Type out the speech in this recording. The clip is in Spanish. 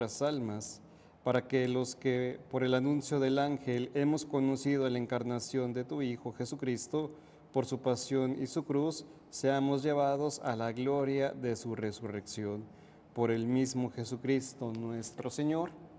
las almas, para que los que por el anuncio del ángel hemos conocido la encarnación de tu Hijo Jesucristo, por su pasión y su cruz, seamos llevados a la gloria de su resurrección. Por el mismo Jesucristo nuestro Señor.